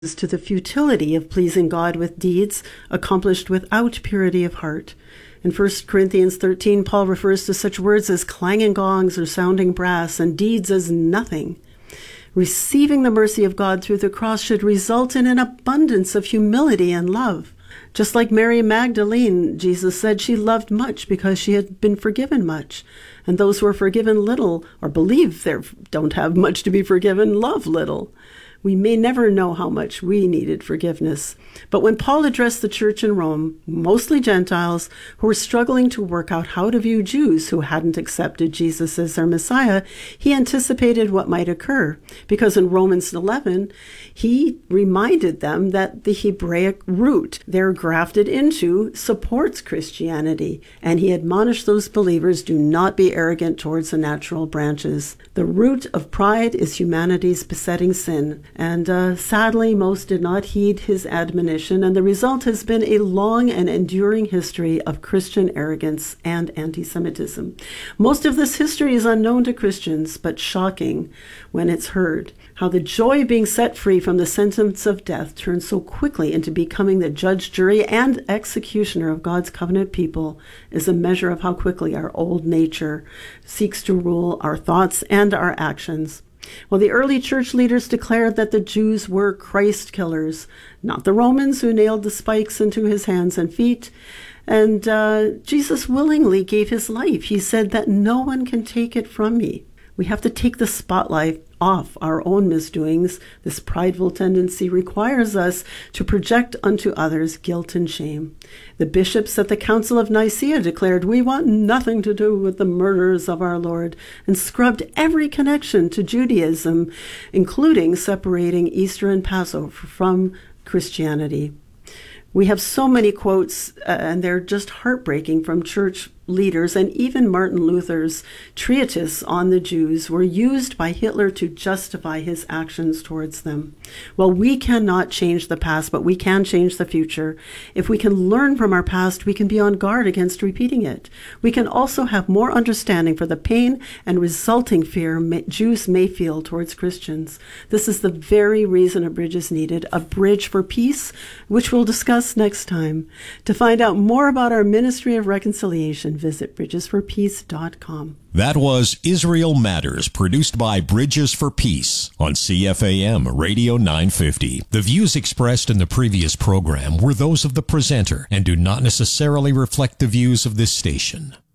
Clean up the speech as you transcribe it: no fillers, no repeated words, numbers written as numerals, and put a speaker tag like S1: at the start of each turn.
S1: to the futility of pleasing God with deeds accomplished without purity of heart. In 1 Corinthians 13, Paul refers to such words as clanging gongs or sounding brass and deeds as nothing. Receiving the mercy of God through the cross should result in an abundance of humility and love. Just like Mary Magdalene, Jesus said she loved much because she had been forgiven much. And those who are forgiven little or believe they don't have much to be forgiven love little. We may never know how much we needed forgiveness. But when Paul addressed the church in Rome, mostly Gentiles, who were struggling to work out how to view Jews who hadn't accepted Jesus as their Messiah, he anticipated what might occur. Because in Romans 11, he reminded them that the Hebraic root they're grafted into supports Christianity. And he admonished those believers, do not be arrogant towards the natural branches. The root of pride is humanity's besetting sin. And sadly, most did not heed his admonition, and the result has been a long and enduring history of Christian arrogance and anti-Semitism. Most of this history is unknown to Christians, but shocking when it's heard. How the joy of being set free from the sentence of death turns so quickly into becoming the judge, jury, and executioner of God's covenant people is a measure of how quickly our old nature seeks to rule our thoughts and our actions. Well, the early church leaders declared that the Jews were Christ killers, not the Romans who nailed the spikes into his hands and feet. And Jesus willingly gave his life. He said that no one can take it from me. We have to take the spotlight off our own misdoings. This prideful tendency requires us to project unto others guilt and shame. The bishops at the Council of Nicaea declared, we want nothing to do with the murderers of our Lord, and scrubbed every connection to Judaism, including separating Easter and Passover from Christianity. We have so many quotes, and they're just heartbreaking, from church leaders, and even Martin Luther's treatise on the Jews were used by Hitler to justify his actions towards them. Well, we cannot change the past, but we can change the future. If we can learn from our past, we can be on guard against repeating it. We can also have more understanding for the pain and resulting fear Jews may feel towards Christians. This is the very reason a bridge is needed, a bridge for peace, which we'll discuss next time. To find out more about our Ministry of Reconciliation, visit bridgesforpeace.com.
S2: That was Israel Matters, produced by Bridges for Peace on CFAM Radio 950. The views expressed in the previous program were those of the presenter and do not necessarily reflect the views of this station.